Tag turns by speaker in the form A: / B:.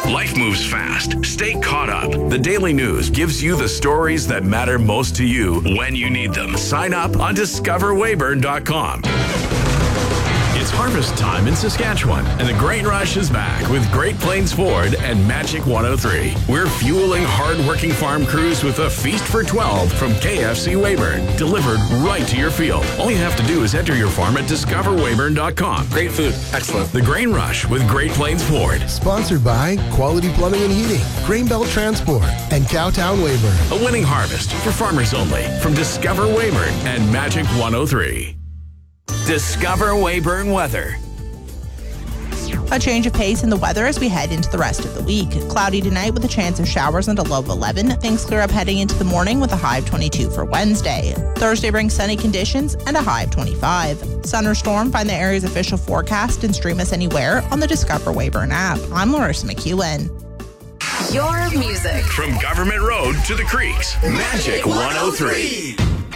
A: Life moves fast. Stay caught up. The Daily News gives you the stories that matter most to you when you need them. Sign up on discoverweyburn.com. It's harvest time in Saskatchewan, and the grain rush is back with Great Plains Ford and Magic 103. We're fueling hard-working farm crews with a feast for 12 from KFC Weyburn, delivered right to your field. All you have to do is enter your farm at discoverweyburn.com.
B: Great food. Excellent.
A: The Grain Rush with Great Plains Ford.
C: Sponsored by Quality Plumbing and Heating, Grainbelt Transport, and Cowtown Weyburn.
A: A winning harvest for farmers only from Discover Weyburn and Magic 103. Discover Weyburn weather.
D: A change of pace in the weather as we head into the rest of the week. Cloudy tonight with a chance of showers and a low of 11. Things clear up heading into the morning with a high of 22 for Wednesday. Thursday brings sunny conditions and a high of 25. Sun or storm, find the area's official forecast and stream us anywhere on the Discover Weyburn app. I'm Larissa McEwen.
E: Your music.
A: From Government Road to the Creeks. Magic 103.